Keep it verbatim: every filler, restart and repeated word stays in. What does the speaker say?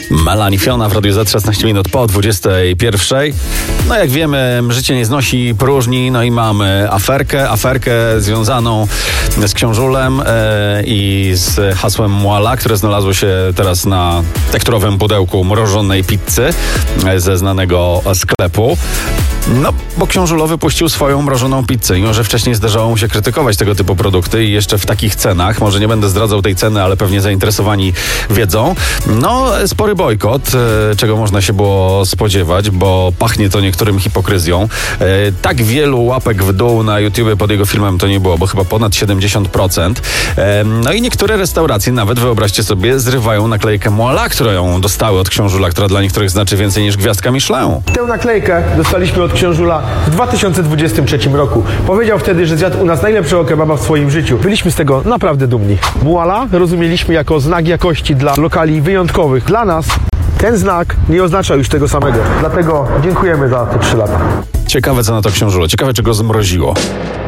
Melanie Fiona w Radiu Z, szesnaście minut po dwudziestej pierwszej. No jak wiemy, życie nie znosi próżni, no i mamy aferkę, aferkę związaną z książulem e, i z hasłem Muala, które znalazło się teraz na tekturowym pudełku mrożonej pizzy e, ze znanego sklepu. No, bo książulo wypuścił swoją mrożoną pizzę. Mimo że wcześniej zdarzało mu się krytykować tego typu produkty i jeszcze w takich cenach, może nie będę zdradzał tej ceny, ale pewnie zainteresowani wiedzą. No, spory bojkot, e, czego można się było spodziewać, bo pachnie to niektórym hipokryzją. E, tak wielu łapek w dół na YouTube pod jego filmem to nie było, bo chyba ponad siedemdziesiąt procent. E, no i niektóre restauracje nawet, wyobraźcie sobie, zrywają naklejkę Muala, którą dostały od książula, która dla niektórych znaczy więcej niż gwiazdka Michelin. Tę naklejkę dostaliśmy od książula w dwa tysiące dwudziestym trzecim roku. Powiedział wtedy, że zjadł u nas najlepszego kebaba w swoim życiu. Byliśmy z tego naprawdę dumni. Muala rozumieliśmy jako znak jakości dla lokali wyjątkowych. Dla nas ten znak nie oznacza już tego samego. Dlatego dziękujemy za te trzy lata. Ciekawe, co na to książulo. Ciekawe, czy go zmroziło.